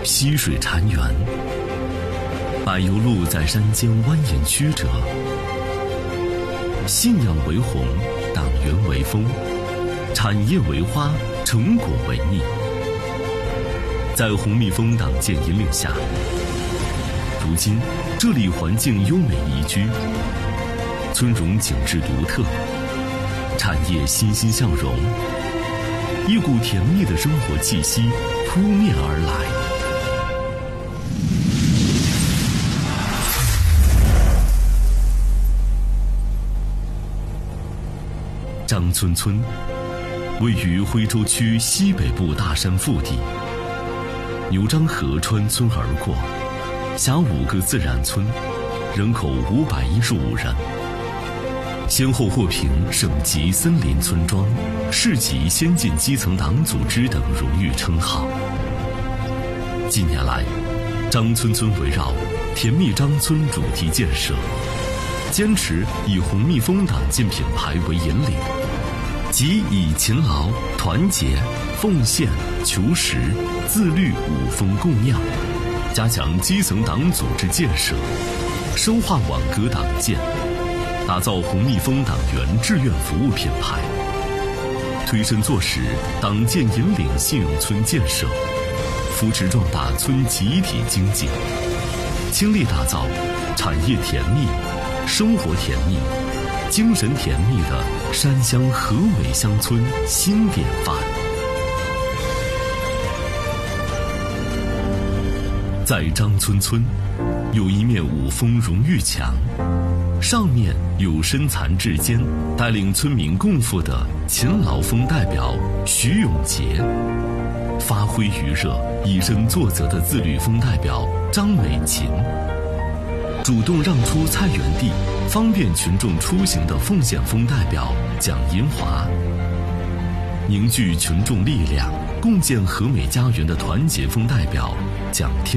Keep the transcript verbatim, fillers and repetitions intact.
溪水潺湲，柏油路在山间蜿蜒曲折。信仰为红，党员为风，产业为花，成果为蜜。在红蜜蜂党建引领下，如今这里环境优美宜居，村容景致独特，产业欣欣向荣，一股甜蜜的生活气息扑面而来。张村村位于徽州区西北部大山腹地，牛漳河穿村而过，辖五个自然村，人口五百一十五人，先后获评省级森林村庄、市级先进基层党组织等荣誉称号。近年来，张村村围绕甜蜜张村主题建设，坚持以红蜜蜂党建品牌为引领，即以勤劳、团结、奉献、求实、自律五风共酿，加强基层党组织建设，深化网格党建，打造红蜜蜂党员志愿服务品牌，推身做实党建引领信用村建设，扶持壮大村集体经济，倾力打造产业甜蜜、生活甜蜜、精神甜蜜的山乡和美乡村新典范。在张村村，有一面五峰荣誉墙，上面有身残志坚带领村民共赴的勤劳蜂代表徐永杰，发挥余热以身作则的自律蜂代表张美琴，主动让出菜园地方便群众出行的奉献蜂代表蒋银华，凝聚群众力量共建和美家园的团结蜂代表蒋天